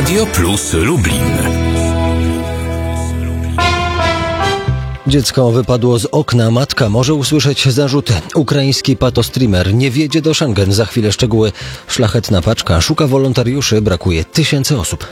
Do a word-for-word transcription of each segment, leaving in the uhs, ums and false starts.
Radio Plus Lublin. Dziecko wypadło z okna, matka może usłyszeć zarzuty. Ukraiński patostreamer nie wjedzie do Schengen. Za chwilę szczegóły. Szlachetna paczka szuka wolontariuszy, brakuje tysięcy osób.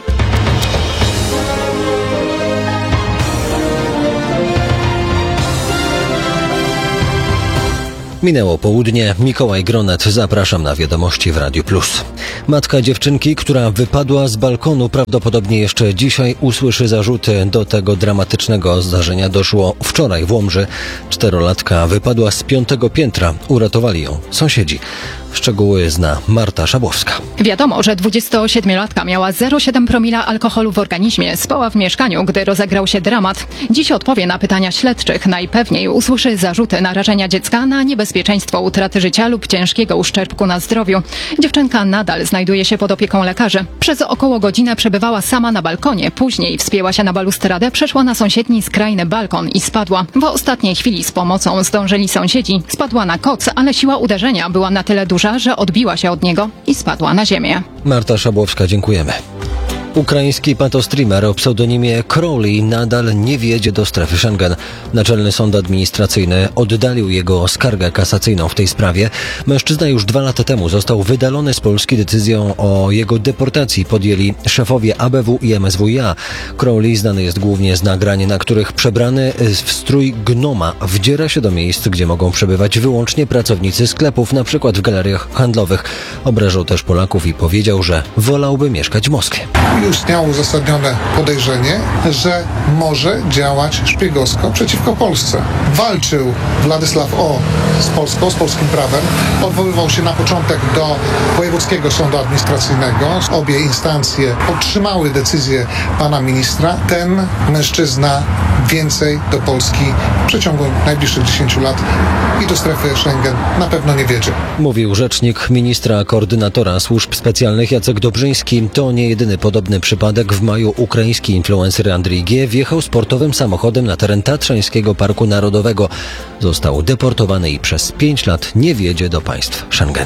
Minęło południe. Mikołaj Gronet, zapraszam na wiadomości w Radiu Plus. Matka dziewczynki, która wypadła z balkonu, prawdopodobnie jeszcze dzisiaj usłyszy zarzuty. Do tego dramatycznego zdarzenia doszło wczoraj w Łomży. Czterolatka wypadła z piątego piętra. Uratowali ją sąsiedzi. Szczegóły zna Marta Szabłowska. Wiadomo, że dwudziestosiedmiolatka miała zero przecinek siedem promila alkoholu w organizmie. Spała w mieszkaniu, gdy rozegrał się dramat. Dziś odpowie na pytania śledczych. Najpewniej usłyszy zarzuty narażenia dziecka na niebezpieczeństwo utraty życia lub ciężkiego uszczerbku na zdrowiu. Dziewczynka nadal znajduje się pod opieką lekarzy. Przez około godzinę przebywała sama na balkonie. Później wspięła się na balustradę, przeszła na sąsiedni skrajny balkon i spadła. W ostatniej chwili z pomocą zdążyli sąsiedzi. Spadła na koc, ale siła uderzenia była na tyle duża, że odbiła się od niego i spadła na ziemię. Marta Szabłowska, dziękujemy. Ukraiński patostreamer o pseudonimie Crowley nadal nie wjedzie do strefy Schengen. Naczelny Sąd Administracyjny oddalił jego skargę kasacyjną w tej sprawie. Mężczyzna już dwa lata temu został wydalony z Polski. Decyzją o jego deportacji podjęli szefowie A B W i M S W iA. Crowley znany jest głównie z nagrań, na których przebrany w strój gnoma wdziera się do miejsc, gdzie mogą przebywać wyłącznie pracownicy sklepów, na przykład w galeriach handlowych. Obrażał też Polaków i powiedział, że wolałby mieszkać w Moskwie. Istniało uzasadnione podejrzenie, że może działać szpiegowsko przeciwko Polsce. Walczył Władysław O. z Polską, z polskim prawem. Odwoływał się na początek do Wojewódzkiego Sądu Administracyjnego. Obie instancje podtrzymały decyzję pana ministra. Ten mężczyzna więcej do Polski w przeciągu najbliższych dziesięciu lat i do strefy Schengen na pewno nie wjedzie. Mówił rzecznik ministra koordynatora służb specjalnych Jacek Dobrzyński. To nie jedyny podobny przypadek. W maju ukraiński influencer Andrzej G. wjechał sportowym samochodem na teren Tatrzańskiego Parku Narodowego. Został deportowany i przez pięć lat nie wjedzie do państw Schengen.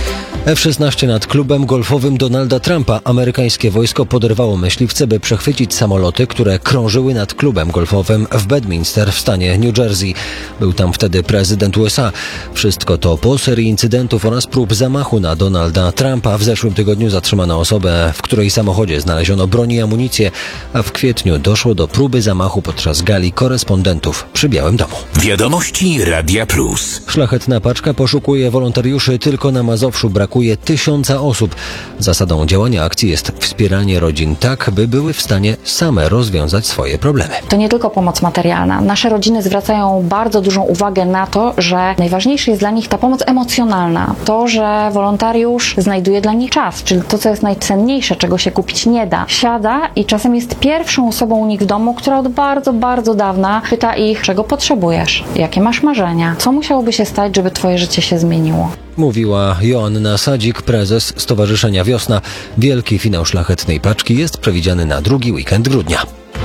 F szesnaście nad klubem golfowym Donalda Trumpa. Amerykańskie wojsko poderwało myśliwce, by przechwycić samoloty, które krążyły nad klubem golfowym w Bedminster w stanie New Jersey. Był tam wtedy prezydent U S A. Wszystko to po serii incydentów oraz prób zamachu na Donalda Trumpa. W zeszłym tygodniu zatrzymano osobę, w której samochodzie znaleziono broń i amunicję, a w kwietniu doszło do próby zamachu podczas gali korespondentów przy Białym Domu. Wiadomości Radia Plus. Szlachetna paczka poszukuje wolontariuszy. Tylko na Mazowszu brakuje tysiąca osób. Zasadą działania akcji jest wspieranie rodzin tak, by były w stanie same rozwiązać swoje problemy. To nie tylko pomoc materialna. Nasze rodziny zwracają bardzo dużą uwagę na to, że najważniejsza jest dla nich ta pomoc emocjonalna. To, że wolontariusz znajduje dla nich czas, czyli to, co jest najcenniejsze, czego się kupić nie da. Siada i czasem jest pierwszą osobą u nich w domu, która od bardzo, bardzo dawna pyta ich, czego potrzebujesz, jakie masz marzenia, co musiałoby się stać, żeby twoje życie się zmieniło. Mówiła Joanna Sadzik, prezes Stowarzyszenia Wiosna. Wielki finał szlachetnej paczki jest przewidziany na drugi weekend grudnia.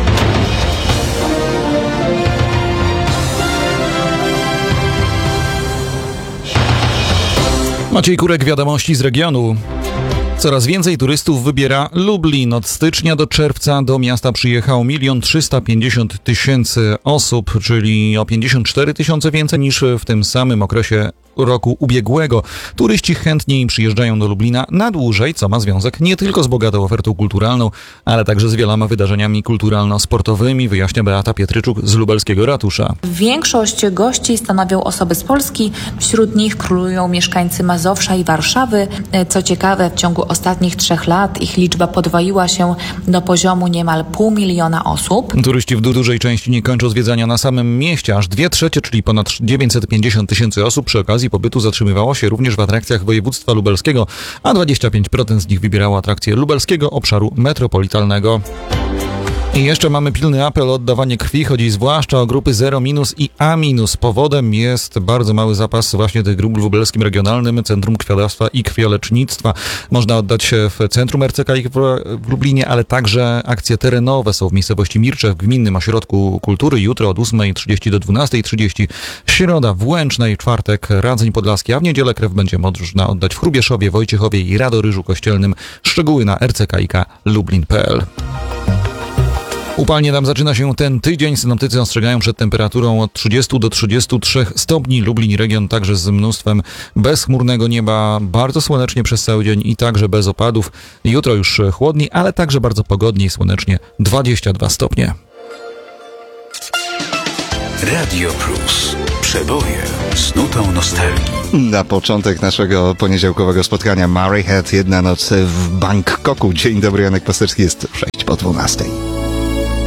Maciej Kurek, wiadomości z regionu. Coraz więcej turystów wybiera Lublin. Od stycznia do czerwca do miasta przyjechało milion trzysta pięćdziesiąt tysięcy osób, czyli o pięćdziesiąt cztery tysiące więcej niż w tym samym okresie roku ubiegłego. Turyści chętniej przyjeżdżają do Lublina na dłużej, co ma związek nie tylko z bogatą ofertą kulturalną, ale także z wieloma wydarzeniami kulturalno-sportowymi, wyjaśnia Beata Pietryczuk z lubelskiego ratusza. Większość gości stanowią osoby z Polski, wśród nich królują mieszkańcy Mazowsza i Warszawy. Co ciekawe, w ciągu ostatnich trzech lat ich liczba podwoiła się do poziomu niemal pół miliona osób. Turyści w dużej części nie kończą zwiedzania na samym mieście. Aż dwie trzecie, czyli ponad dziewięćset pięćdziesiąt tysięcy osób przy okazji pobytu zatrzymywało się również w atrakcjach województwa lubelskiego, a dwadzieścia pięć procent z nich wybierało atrakcje lubelskiego obszaru metropolitalnego. I jeszcze mamy pilny apel o oddawanie krwi. Chodzi zwłaszcza o grupy zero minus i A minus. Powodem jest bardzo mały zapas właśnie tych grup w Lubelskim Regionalnym Centrum Krwiodawstwa i Krwiolecznictwa. Można oddać się w Centrum R C K I w Lublinie, ale także akcje terenowe są w miejscowości Mirczew, w Gminnym Ośrodku Kultury. Jutro od ósmej trzydzieści do dwunastej trzydzieści. Środa w Łęcznej, czwartek Radzyń Podlaski, a w niedzielę krew będzie można oddać w Hrubieszowie, Wojciechowie i Radoryżu Kościelnym. Szczegóły na r c k i k lublin kropka p l. Upalnie nam zaczyna się ten tydzień. Synoptycy ostrzegają przed temperaturą od trzydziestu do trzydziestu trzech stopni. Lublin region także z mnóstwem bezchmurnego nieba, bardzo słonecznie przez cały dzień i także bez opadów. Jutro już chłodniej, ale także bardzo pogodnie i słonecznie, dwadzieścia dwa stopnie. Radio Plus. Przeboje z nutą nostalgii. Na początek naszego poniedziałkowego spotkania Murray Head, jedna noc w Bangkoku. Dzień dobry, Janek Pasterski, jest sześć po dwunastej.